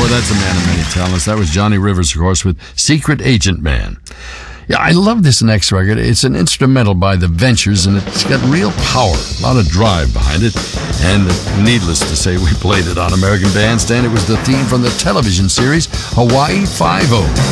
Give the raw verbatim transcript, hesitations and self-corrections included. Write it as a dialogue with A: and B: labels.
A: that's a man of many talents. That was Johnny Rivers, of course, with Secret Agent Man. Yeah, I love this next record. It's an instrumental by The Ventures, and it's got real power, a lot of drive behind it. And needless to say, we played it on American Bandstand. It was the theme from the television series Hawaii Five-O.